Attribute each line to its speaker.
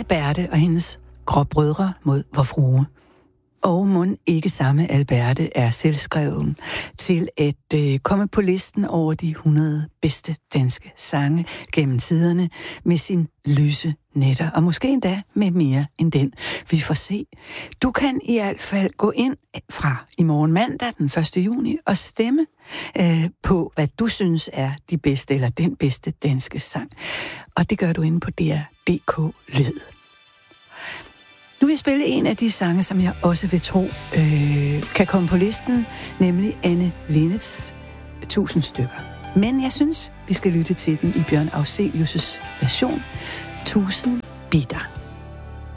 Speaker 1: Alberte og hendes gråbrødre mod vor frue. Og mon ikke samme Alberte er selvskreven til at komme på listen over de 100 bedste danske sange gennem tiderne med sin lyse netter, og måske endda med mere end den. Vi får se. Du kan i hvert fald gå ind fra i morgen mandag den 1. juni og stemme på, hvad du synes er de bedste eller den bedste danske sang. Og det gør du inde på DR.dk Lyd. Nu vil jeg spille en af de sange, som jeg også vil tro kan komme på listen, nemlig Anne Linnets 1000 stykker. Men jeg synes, vi skal lytte til den i Bjørn Afzelius' version, 1000 bitter.